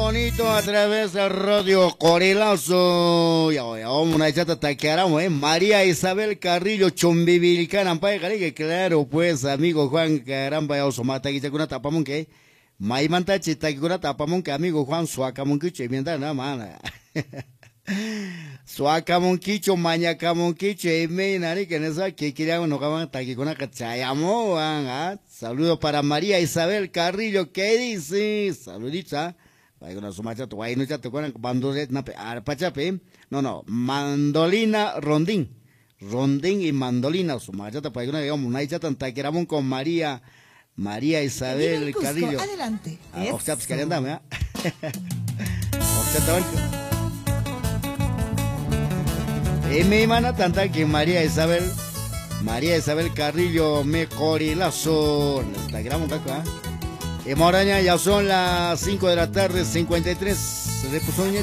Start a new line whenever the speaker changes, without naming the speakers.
bonito a través del Radio Corilazo. Ya una chata taquearamos, María Isabel Carrillo, Chumbivilcana, que claro, pues, amigo Juan, caramba, ya osomata, que una tapamón que, Maimanta chita, que una tapamón que, amigo Juan, suacamón que, chemienta, nada más. Suacamonquicho, mañacamonquicho, y me nari que en eso que queríamos no acaban aquí con una cachayamo, saludo para María Isabel Carrillo, ¿qué dice? Saludita, vaya con su macha, tu ahí no ya te cuentan bandolet, pachape, no, mandolina, rondín y mandolina, su macha, te puede digamos, una hecha tan taqueramos con María Isabel Carrillo.
Adelante.
Oxaps, que andame, y mi hermana tanta que María Isabel Carrillo me corilazo. La grabamos acá. Y Moraña ya son las 5 de la tarde, 53. Se repuso